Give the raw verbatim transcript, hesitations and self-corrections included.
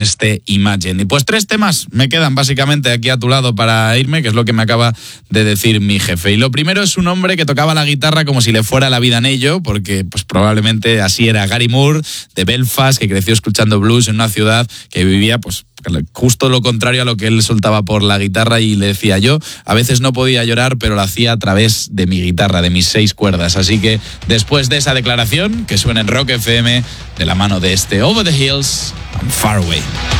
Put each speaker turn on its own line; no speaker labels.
este Imagine. Y pues tres temas me quedan básicamente aquí a tu lado para irme, que es lo que me acaba de decir mi jefe. Y lo primero es un hombre que tocaba la guitarra como si le fuera la vida en ello, porque pues probablemente así era Gary Moore, de Belfast, que creció escuchando blues en una ciudad que vivía pues justo lo contrario a lo que él soltaba por la guitarra, y le decía yo, a veces no podía llorar, pero lo hacía a través de mi guitarra, de mis seis cuerdas. Así que después de esa declaración, que suena en Rock F M de la mano de este Over the Hills and Far Away.